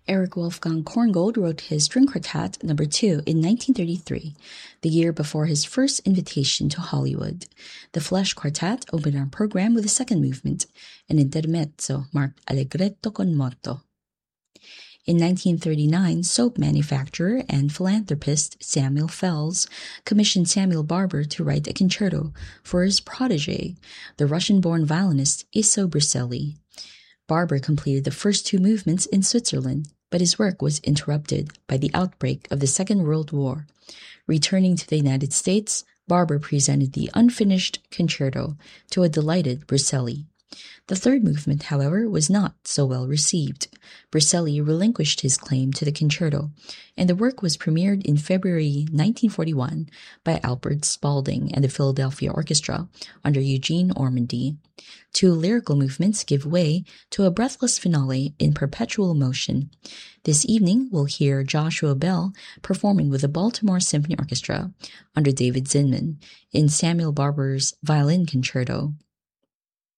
Erich Wolfgang Korngold wrote his String Quartet No. 2 in 1933, the year before his first invitation to Hollywood. The Flesh Quartet opened our program with the second movement, an intermezzo marked Allegretto con moto. In 1939, soap manufacturer and philanthropist Samuel Fells commissioned Samuel Barber to write a concerto for his protege, the Russian-born violinist Isso Briselli. Barber completed the first two movements in Switzerland, but his work was interrupted by the outbreak of the Second World War. Returning to the United States, Barber presented the unfinished concerto to a delighted Briselli. The third movement, however, was not so well received. Briselli relinquished his claim to the concerto, and the work was premiered in February 1941 by Albert Spaulding and the Philadelphia Orchestra under Eugene Ormandy. Two lyrical movements give way to a breathless finale in perpetual motion. This evening, we'll hear Joshua Bell performing with the Baltimore Symphony Orchestra under David Zinman in Samuel Barber's Violin Concerto.